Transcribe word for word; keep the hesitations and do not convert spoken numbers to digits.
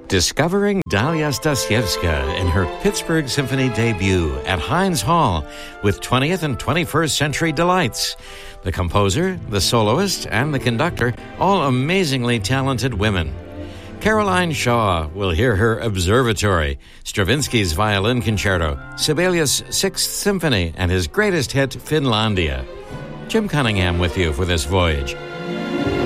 Discovering Dalia Stasiewska in her Pittsburgh Symphony debut at Heinz Hall with twentieth and twenty-first century delights. The composer, the soloist, and the conductor, all amazingly talented women. Caroline Shaw will hear her Observatory, Stravinsky's Violin Concerto, Sibelius' Sixth Symphony, and his greatest hit, Finlandia. Jim Cunningham with you for this voyage.